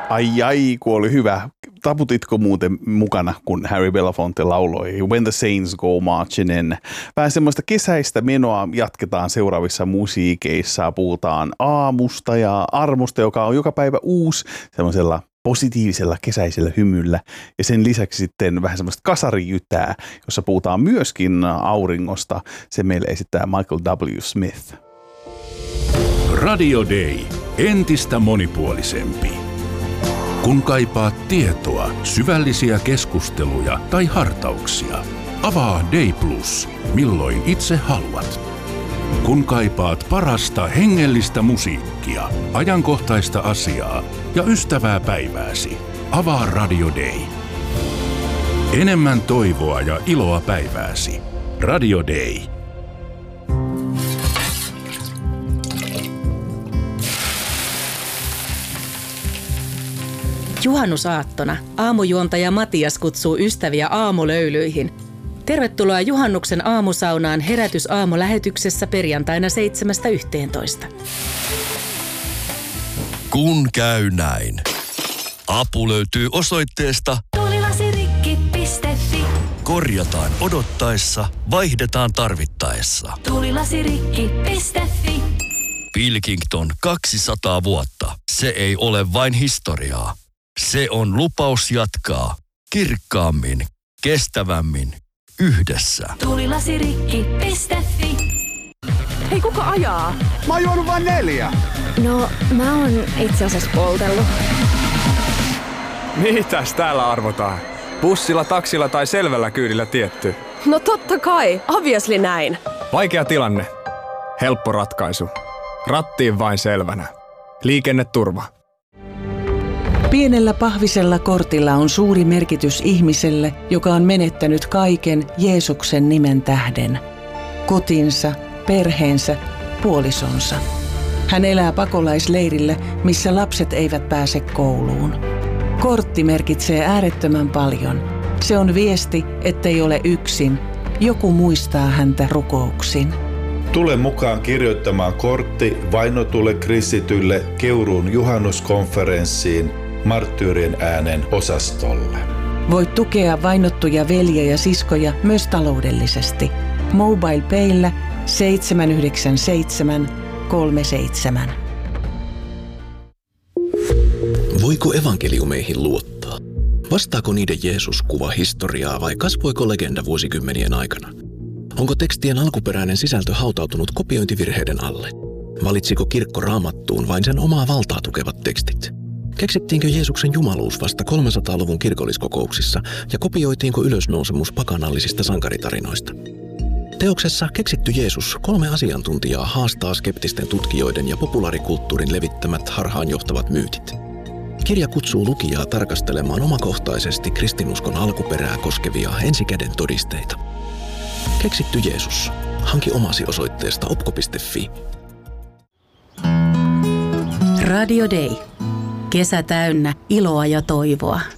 Ai, kun oli hyvä. Taputitko muuten mukana, kun Harry Belafonte lauloi When the Saints Go Marching In? Vähän semmoista kesäistä menoa jatketaan seuraavissa musiikeissa. Puhutaan aamusta ja armosta, joka on joka päivä uusi semmoisella positiivisella kesäisellä hymyllä. Ja sen lisäksi sitten vähän semmoista kasarijytää, jossa puhutaan myöskin auringosta. Se meille esittää Michael W. Smith. Radio Day. Entistä monipuolisempi. Kun kaipaat tietoa, syvällisiä keskusteluja tai hartauksia, avaa Day Plus, milloin itse haluat. Kun kaipaat parasta hengellistä musiikkia, ajankohtaista asiaa ja ystävää päivääsi, avaa Radio Day. Enemmän toivoa ja iloa päivääsi. Radio Day. Juhannusaattona aamujuontaja Matias kutsuu ystäviä aamulöylyihin. Tervetuloa juhannuksen aamusaunaan Herätys-aamulähetyksessä perjantaina 7.11. Kun käy näin. Apu löytyy osoitteesta tuulilasirikki.fi. Korjataan odottaessa, vaihdetaan tarvittaessa. Tuulilasirikki.fi. Pilkington 200 vuotta. Se ei ole vain historiaa. Se on lupaus jatkaa kirkkaammin, kestävämmin, yhdessä. Tuulilasirikki.fi. Hei, kuka ajaa? Mä oon juonut vain 4. No, mä oon itse asiassa poltellut. Mitäs täällä arvotaan? Bussilla, taksilla tai selvällä kyydillä tietty? No totta kai, obviously näin. Vaikea tilanne. Helppo ratkaisu. Rattiin vain selvänä. Liikenneturva. Pienellä pahvisella kortilla on suuri merkitys ihmiselle, joka on menettänyt kaiken Jeesuksen nimen tähden. Kotinsa, perheensä, puolisonsa. Hän elää pakolaisleirillä, missä lapset eivät pääse kouluun. Kortti merkitsee äärettömän paljon. Se on viesti, ettei ole yksin. Joku muistaa häntä rukouksin. Tule mukaan kirjoittamaan kortti vainotulle kristitylle Keuruun juhannuskonferenssiin Marttyyrien äänen osastolle. Voit tukea vainottuja veljiä ja siskoja myös taloudellisesti. MobilePayllä 79737. Voiko evankeliumeihin luottaa? Vastaako niiden Jeesus kuva historiaa vai kasvoiko legenda vuosikymmenien aikana? Onko tekstien alkuperäinen sisältö hautautunut kopiointivirheiden alle? Valitsiko kirkko Raamattuun vain sen omaa valtaa tukevat tekstit? Keksittiinkö Jeesuksen jumaluus vasta 300-luvun kirkolliskokouksissa ja kopioitiinko ylösnousemus pakanallisista sankaritarinoista? Teoksessa Keksitty Jeesus 3 asiantuntijaa haastaa skeptisten tutkijoiden ja populaarikulttuurin levittämät harhaanjohtavat myytit. Kirja kutsuu lukijaa tarkastelemaan omakohtaisesti kristinuskon alkuperää koskevia ensikäden todisteita. Keksitty Jeesus. Hanki omasi osoitteesta opko.fi. Radio Day. Kesä täynnä iloa ja toivoa.